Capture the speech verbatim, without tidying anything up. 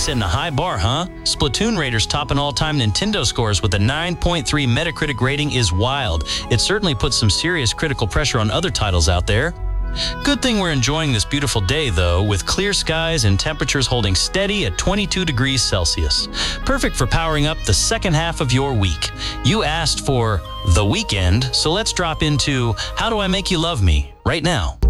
setting a high bar, huh? Splatoon Raiders topping all-time Nintendo scores with a nine point three Metacritic rating is wild. It certainly puts some serious critical pressure on other titles out there. Good thing we're enjoying this beautiful day, though, with clear skies and temperatures holding steady at twenty-two degrees Celsius. Perfect for powering up the second half of your week. You asked for the weekend, so let's drop into How Do I Make You Love Me right now.